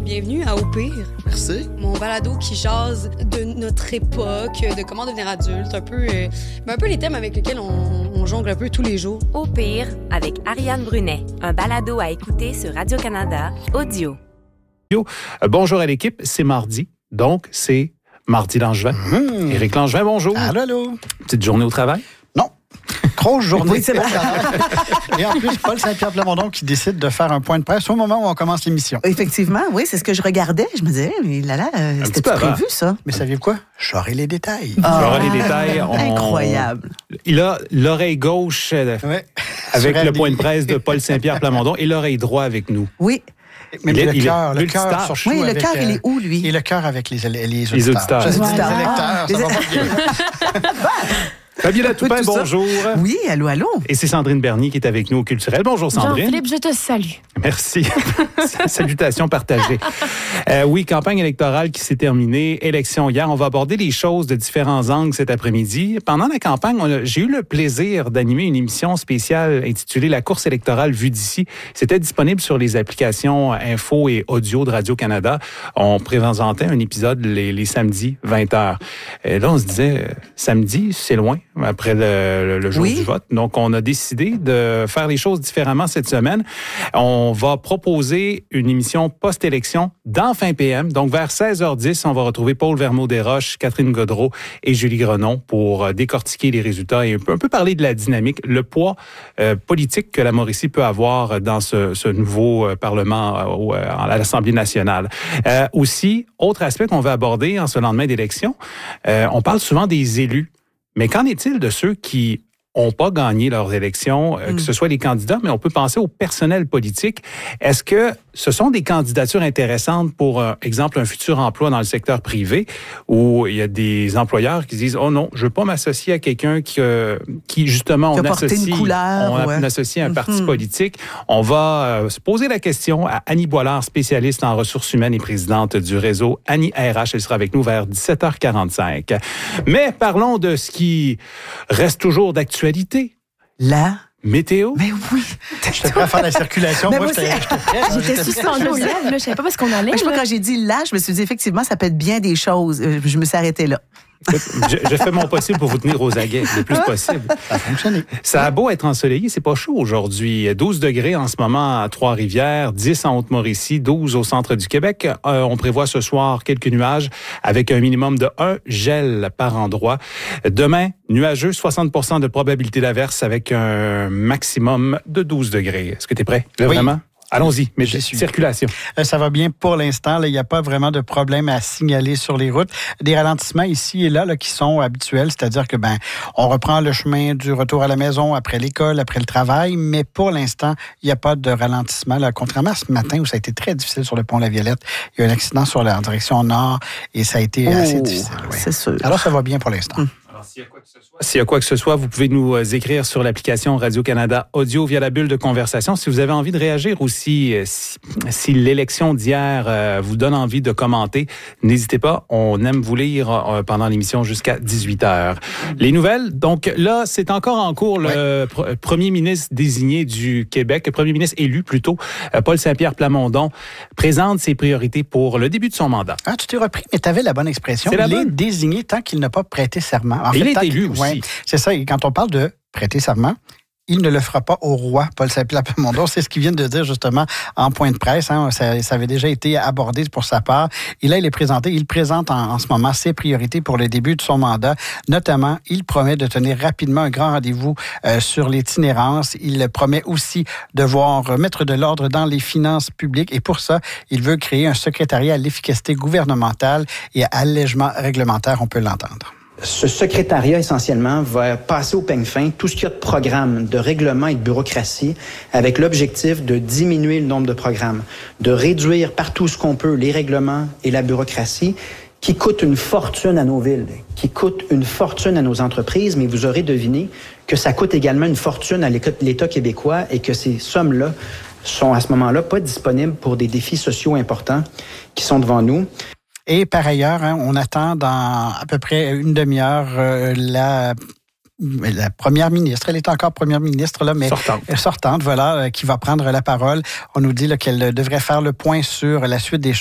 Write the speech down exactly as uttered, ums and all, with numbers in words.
Bienvenue à Au pire. Merci. Mon balado qui jase de notre époque, de comment devenir adulte, un peu, euh, un peu les thèmes avec lesquels on, on jongle un peu tous les jours. Au pire, avec Ariane Brunet, un balado à écouter sur Radio-Canada Audio. Euh, bonjour à l'équipe, c'est mardi, donc c'est mardi Langevin. Mmh. Éric Langevin, bonjour. Allô, allô. Petite journée au travail? Non. Grosse journée. Oui, c'est vrai. Et en plus, Paul Saint-Pierre Plamondon qui décide de faire un point de presse au moment où on commence l'émission. Effectivement, oui, c'est ce que je regardais. Je me disais, mais là, là, euh, c'était prévu, ça. Mais saviez-vous quoi? J'aurai les détails. Ah, J'aurai les détails. On... Incroyable. Il a l'oreille gauche euh, ouais. avec le point de presse de Paul Saint-Pierre Plamondon et l'oreille droite avec nous. Oui. Mais il le cœur, le cœur surtout. Oui, le avec, cœur, il est où, lui? Et le cœur avec les, les, les auditeurs. Les auditeurs. Les voilà. électeurs, ça va pas bien. Fabiola Toupin, oui, bonjour. Oui, allô, allô. Et c'est Sandrine Bernier qui est avec nous au Culturel. Bonjour, Sandrine. Jean-Philippe, je te salue. Merci. Salutations partagées. Euh, oui, campagne électorale qui s'est terminée, élection hier. On va aborder les choses de différents angles cet après-midi. Pendant la campagne, on a, j'ai eu le plaisir d'animer une émission spéciale intitulée La course électorale vue d'ici. C'était disponible sur les applications info et audio de Radio-Canada. On présentait un épisode les, les samedis, vingt heures. Et là, on se disait, samedi, c'est loin. Après le, le jour oui. du vote. Donc, on a décidé de faire les choses différemment cette semaine. On va proposer une émission post-élection dans fin P M. Donc, vers seize heures dix, on va retrouver Paul Vermeau-Desroches, Catherine Gaudreault et Julie Grenon pour décortiquer les résultats et un peu, un peu parler de la dynamique, le poids euh, politique que la Mauricie peut avoir dans ce, ce nouveau euh, Parlement euh, à l'Assemblée nationale. Euh, aussi, autre aspect qu'on va aborder en ce lendemain d'élection, euh, on parle souvent des élus. Mais qu'en est-il de ceux qui n'ont pas gagné leurs élections, euh, mm. que ce soit les candidats, mais on peut penser au personnel politique. Est-ce que ce sont des candidatures intéressantes pour, euh, exemple, un futur emploi dans le secteur privé où il y a des employeurs qui disent « Oh non, je veux pas m'associer à quelqu'un qui, euh, qui justement, qui on associe, une couleur, on ouais. associe à un mm-hmm. parti politique. » On va euh, se poser la question à Annie Boilard, spécialiste en ressources humaines et présidente du réseau Annie R H. Elle sera avec nous vers dix-sept heures quarante-cinq. Mais parlons de ce qui reste toujours d'actualité. La météo. Mais oui. J'étais prêt à faire la circulation. Mais moi, moi j'étais, j'étais prêt. J'étais suspendue aux lèvres, là. Je savais pas parce qu'on allait. Moi, je sais pas, quand j'ai dit là, je me suis dit, effectivement, ça peut être bien des choses. Je me suis arrêtée là. je, je fais mon possible pour vous tenir aux aguets le plus possible. Ça a fonctionné. Ça a beau être ensoleillé, c'est pas chaud aujourd'hui. douze degrés en ce moment à Trois-Rivières, dix en Haute-Mauricie, douze au centre du Québec. Euh, on prévoit ce soir quelques nuages avec un minimum de un gel par endroit. Demain, nuageux, soixante pour cent de probabilité d'averse avec un maximum de douze degrés. Est-ce que tu es prêt? Là, oui. Vraiment? Allons-y, mais je suis. Circulation. Euh, ça va bien pour l'instant. Il n'y a pas vraiment de problème à signaler sur les routes. Des ralentissements ici et là, là qui sont habituels, c'est-à-dire que ben on reprend le chemin du retour à la maison après l'école, après le travail, mais pour l'instant, il n'y a pas de ralentissement. Là, contrairement à ce matin où ça a été très difficile sur le pont La Violette, il y a eu un accident sur la en direction nord et ça a été oh, assez difficile. Oui. C'est sûr. Alors, ça va bien pour l'instant. Hum. S'il y a quoi que ce soit, s'il y a quoi que ce soit, vous pouvez nous écrire sur l'application Radio-Canada Audio via la bulle de conversation. Si vous avez envie de réagir ou si, si, si l'élection d'hier euh, vous donne envie de commenter, n'hésitez pas. On aime vous lire euh, pendant l'émission jusqu'à dix-huit heures. Les nouvelles, donc là, c'est encore en cours le ouais. pr- premier ministre désigné du Québec, le premier ministre élu plutôt, euh, Paul Saint-Pierre Plamondon, présente ses priorités pour le début de son mandat. Ah, tu t'es repris, mais tu avais la bonne expression. C'est la Il bonne. est désigné tant qu'il n'a pas prêté serment. En Et fait, il est élu aussi. Ouais, c'est ça. Et quand on parle de prêter serment, il ne le fera pas au roi, Paul Saint-Pierre Plamondon. C'est ce qu'il vient de dire, justement, en point de presse. Hein. Ça, ça avait déjà été abordé pour sa part. Et là, il est présenté. Il présente en, en ce moment ses priorités pour le début de son mandat. Notamment, il promet de tenir rapidement un grand rendez-vous euh, sur l'itinérance. Il promet aussi de voir mettre de l'ordre dans les finances publiques. Et pour ça, il veut créer un secrétariat à l'efficacité gouvernementale et à allègement réglementaire. On peut l'entendre. Ce secrétariat, essentiellement, va passer au peigne fin tout ce qu'il y a de programmes, de règlements et de bureaucratie, avec l'objectif de diminuer le nombre de programmes, de réduire partout ce qu'on peut les règlements et la bureaucratie, qui coûtent une fortune à nos villes, qui coûtent une fortune à nos entreprises, mais vous aurez deviné que ça coûte également une fortune à l'État québécois et que ces sommes-là sont à ce moment-là pas disponibles pour des défis sociaux importants qui sont devant nous. Et par ailleurs, hein, on attend dans à peu près une demi-heure euh, la la première ministre, elle est encore première ministre, là, mais sortante, sortante voilà, euh, qui va prendre la parole. On nous dit là, qu'elle devrait faire le point sur la suite des choses.